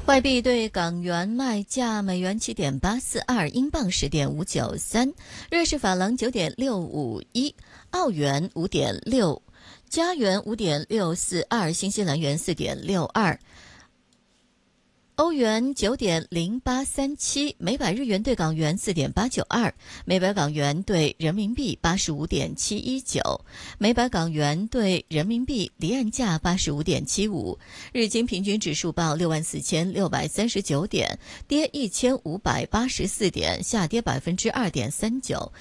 外币对港元卖价：美元7.842，英镑10.593，瑞士法郎9.651，澳元5.6，加元5.642，新西兰元4.62。欧元9.0837，每百日元对港元4.892，每百港元对人民币85.719，每百港元对人民币离岸价85.75。日经平均指数报64,639点，跌1584点，下跌2.39%。